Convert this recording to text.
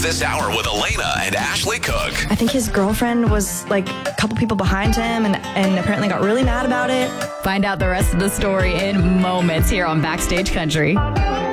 This hour with Elena and Ashley Cook. I think his girlfriend was like a couple people behind him and apparently got really mad about it. Find out the rest of the story in moments here on Backstage Country.